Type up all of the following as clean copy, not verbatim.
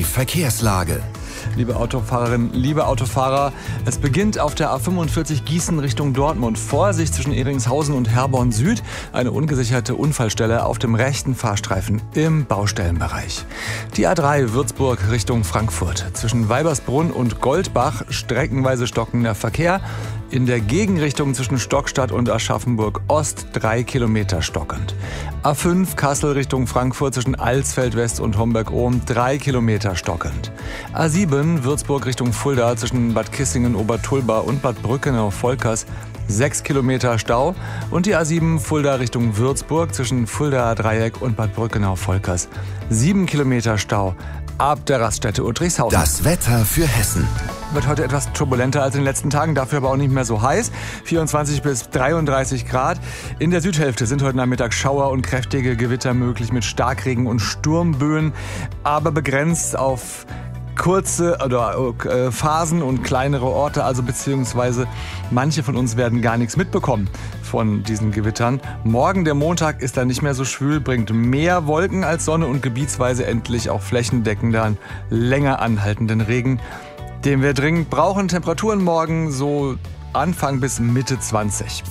Verkehrslage. Liebe Autofahrerinnen, liebe Autofahrer, es beginnt auf der A45 Gießen Richtung Dortmund. Vorsicht zwischen Ehringshausen und Herborn Süd. Eine ungesicherte Unfallstelle auf dem rechten Fahrstreifen im Baustellenbereich. Die A3 Würzburg Richtung Frankfurt. Zwischen Weibersbrunn und Goldbach streckenweise stockender Verkehr. In der Gegenrichtung zwischen Stockstadt und Aschaffenburg Ost 3 Kilometer stockend. A5 Kassel Richtung Frankfurt zwischen Alsfeld West und Homberg-Ohm 3 Kilometer stockend. A7 Würzburg Richtung Fulda zwischen Bad Kissingen-Obertulba und Bad Brückenau-Volkers 6 Kilometer Stau. Und die A7 Fulda Richtung Würzburg zwischen Fuldaer Dreieck und Bad Brückenau-Volkers 7 Kilometer Stau. Ab der Raststätte Udrichshausen. Das Wetter für Hessen. Wird heute etwas turbulenter als in den letzten Tagen, dafür aber auch nicht mehr so heiß. 24 bis 33 Grad. In der Südhälfte sind heute Nachmittag Schauer und kräftige Gewitter möglich mit Starkregen und Sturmböen, aber begrenzt auf kurze Phasen und kleinere Orte, also beziehungsweise manche von uns werden gar nichts mitbekommen von diesen Gewittern. Morgen, der Montag, ist dann nicht mehr so schwül, bringt mehr Wolken als Sonne und gebietsweise endlich auch flächendeckender, länger anhaltenden Regen, den wir dringend brauchen. Temperaturen morgen so Anfang bis Mitte 20.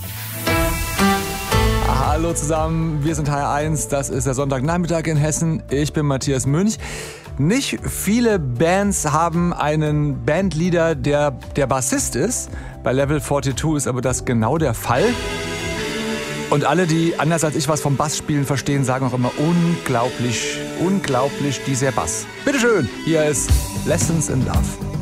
Hallo zusammen, wir sind HR1, das ist der Sonntagnachmittag in Hessen. Ich bin Matthias Münch. Nicht viele Bands haben einen Bandleader, der Bassist ist. Bei Level 42 ist aber das genau der Fall. Und alle, die anders als ich was vom Bass spielen verstehen, sagen auch immer unglaublich, dieser Bass. Bitteschön, hier ist Lessons in Love.